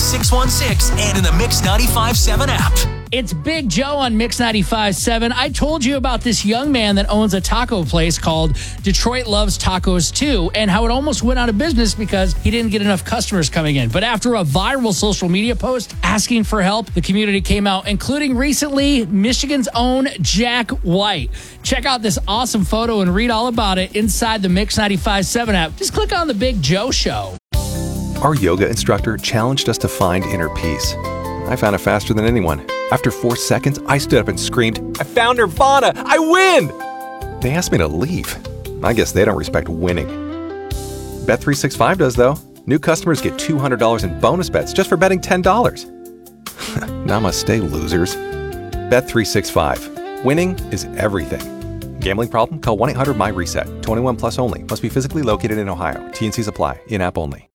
616 and in the Mix 95.7 app. It's Big Joe on Mix 95.7. I told you about this young man that owns a taco place called Detroit Loves Tacos 2 and how it almost went out of business because he didn't get enough customers coming in. But after a viral social media post asking for help, the community came out, including recently Michigan's own Jack White. Check out this awesome photo and read all about it inside the Mix 95.7 app. Just click on the Big Joe Show. Our yoga instructor challenged us to find inner peace. I found it faster than anyone. After 4 seconds, I stood up and screamed, "I found Nirvana! I win!" They asked me to leave. I guess they don't respect winning. Bet365 does, though. New customers get $200 in bonus bets just for betting $10. Namaste, losers. Bet365. Winning is everything. Gambling problem? Call 1-800-MY-RESET. 21 plus only. Must be physically located in Ohio. T&Cs apply. In-app only.